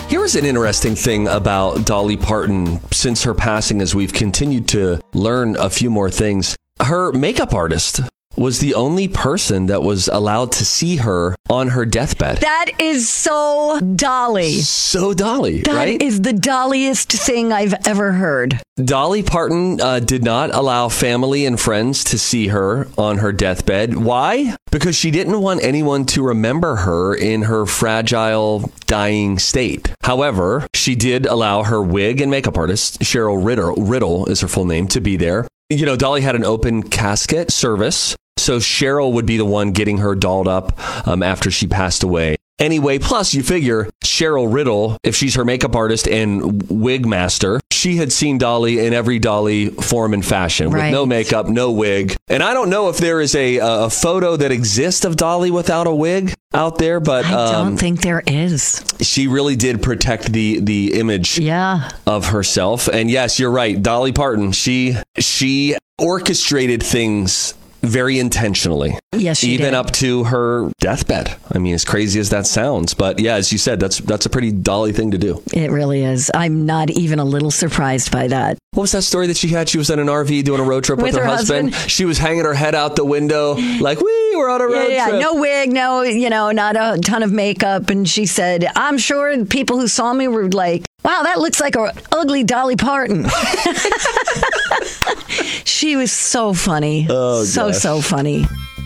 Here is an interesting thing about Dolly Parton since her passing, as we've continued to learn a few more things. Her makeup artist was the only person that was allowed to see her on her deathbed. That is so Dolly. So Dolly, That right? is the Dollyest thing I've ever heard. Dolly Parton did not allow family and friends to see her on her deathbed. Why? Because she didn't want anyone to remember her in her fragile, dying state. However, she did allow her wig and makeup artist, Cheryl Riddle is her full name, to be there. You know, Dolly had an open casket service, so Cheryl would be the one getting her dolled up after she passed away. Anyway, plus you figure Cheryl Riddle, if she's her makeup artist and wig master, she had seen Dolly in every Dolly form and fashion with no makeup, no wig. And I don't know if there is a photo that exists of Dolly without a wig out there, but I don't think there is. She really did protect the image of herself. And yes, you're right. Dolly Parton, she orchestrated things very intentionally. Yes, she even did. up to her deathbed. I mean, as crazy as that sounds, but yeah, as you said, that's a pretty Dolly thing to do. It really is. I'm not even a little surprised by that. What was that story that she had? She was in an RV doing a road trip with her husband. She was hanging her head out the window like, we're on a road trip. No wig, not a ton of makeup. And she said, I'm sure people who saw me were like, wow, that looks like an ugly Dolly Parton. She was so funny. Oh, so funny.